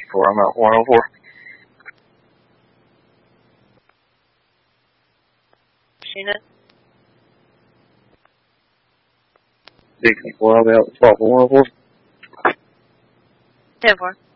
4, I'm at 104. Sheena? Dixon 4, I'll be out 12 for 104. 10-4.